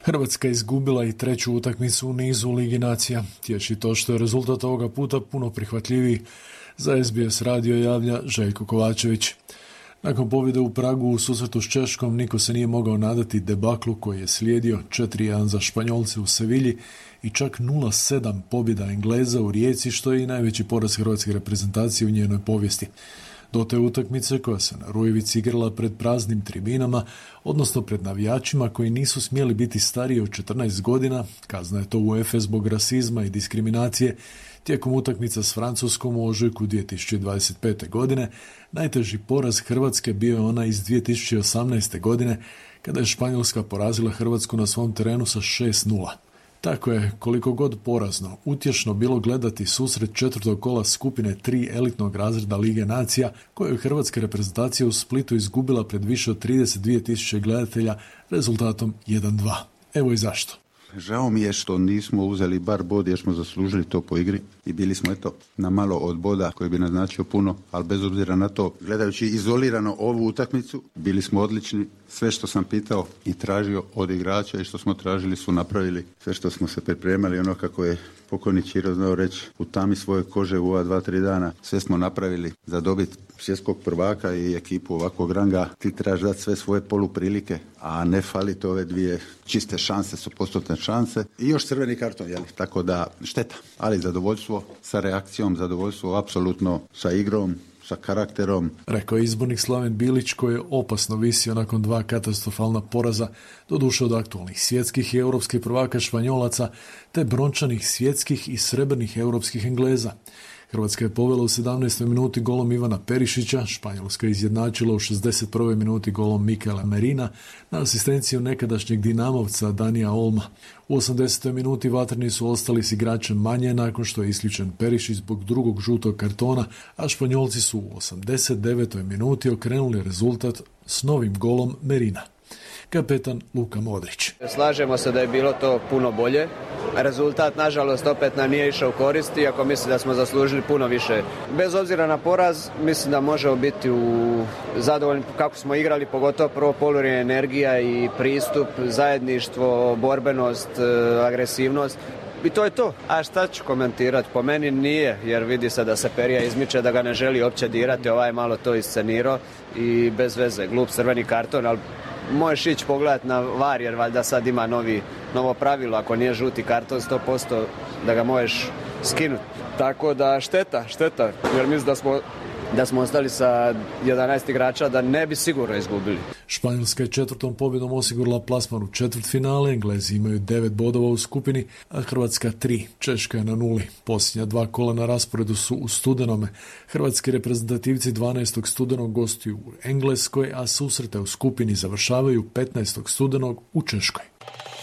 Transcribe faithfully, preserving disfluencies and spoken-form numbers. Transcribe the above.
Hrvatska izgubila i treću utakmicu u nizu u Ligi nacija. Tješi to što je rezultat ovoga puta puno prihvatljiviji. Za S B S radio javlja Željko Kovačević. Nakon pobjede u Pragu u susretu s Češkom, niko se nije mogao nadati debaklu koji je slijedio četiri jedan za Španjolce u Sevilji i čak nula sedam pobjeda Engleza u Rijeci, što je i najveći poraz hrvatske reprezentacije u njenoj povijesti. Do te utakmice, koja se na Rujevici igrala pred praznim tribinama, odnosno pred navijačima koji nisu smjeli biti stariji od četrnaest godina, kazna je to UEFA zbog rasizma i diskriminacije, tijekom utakmice s Francuskom u ožujku dvije tisuće dvadeset pete. godine, najteži poraz Hrvatske bio je ona iz dvije tisuće osamnaeste. godine, kada je Španjolska porazila Hrvatsku na svom terenu sa šest nula. Tako je, koliko god porazno, utješno bilo gledati susret četvrtog kola skupine tri elitnog razreda Lige nacija, koju je hrvatska reprezentacija u Splitu izgubila pred više od trideset dvije tisuće gledatelja rezultatom jedan dva. Evo i zašto. Žao mi je što nismo uzeli bar bod jer smo zaslužili to po igri i bili smo eto na malo od boda koji bi naznačio puno, ali bez obzira na to, gledajući izolirano ovu utakmicu, bili smo odlični. Sve što sam pitao i tražio od igrača i što smo tražili su napravili. Sve što smo se pripremali, ono kako je pokojni Ćiro znao reći, u tami svoje kože u ova dva, tri dana, sve smo napravili za dobit svjetskog prvaka i ekipu ovakvog ranga. Ti trebaš dati sve svoje poluprilike, a ne faliti ove dvije čiste šanse, su postotne šanse i još crveni karton, jeli? Tako da šteta, ali zadovoljstvo sa reakcijom, zadovoljstvo apsolutno sa igrom, sa karakterom. Rekao je izbornik Slaven Bilić, koji je opasno visio nakon dva katastrofalna poraza, doduše od aktualnih svjetskih i europskih prvaka Španjolaca, te brončanih svjetskih i srebrnih europskih Engleza. Hrvatska je povela u sedamnaestoj minuti golom Ivana Perišića, Španjolska je izjednačila u šezdeset prvoj minuti golom Mikaela Merina na asistenciju nekadašnjeg Dinamovca Danija Olma. U osamdesetoj minuti vatreni su ostali s igračem manje nakon što je isključen Perišić zbog drugog žutog kartona, a Španjolci su u osamdeset devetoj minuti okrenuli rezultat s novim golom Merina. Kapetan Luka Modrić. Slažemo se da je bilo to puno bolje. Rezultat, nažalost, opet nam nije išao u korist, iako mislim da smo zaslužili puno više. Bez obzira na poraz, mislim da možemo biti u zadovoljni kako smo igrali, pogotovo prvo poluvrijeme, energija i pristup, zajedništvo, borbenost, agresivnost. I to je to. A šta ću komentirati? Po meni nije, jer vidi se da se Perija izmiče, da ga ne želi uopće dirati. Ovaj malo to iscenirao i bez veze. Glup crveni karton, ali možeš ići pogledati na var, jer valjda sad ima novi, novo pravilo. Ako nije žuti karton sto posto da ga možeš skinuti. Tako da šteta, šteta. Jer mislim da smo da smo ostali sa jedanaest igrača, da ne bi sigurno izgubili. Španjolska je četvrtom pobjedom osigurala plasman u četvrtfinale, Englezi imaju devet bodova u skupini, a Hrvatska tri, Češka je na nuli. Posljednja dva kola na rasporedu su u studenome. Hrvatski reprezentativci dvanaestog studenog gostuju u Engleskoj, a susrete u skupini završavaju petnaestog studenog u Češkoj.